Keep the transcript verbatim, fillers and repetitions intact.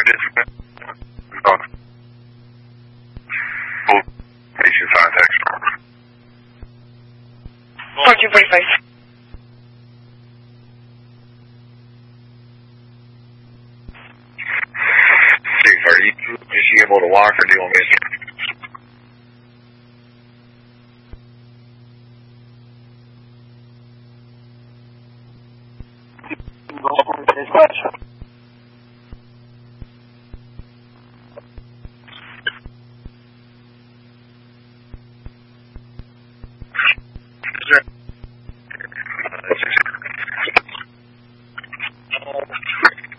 fourteen forty-five. Are you, is she able to walk or do you want me to? This question.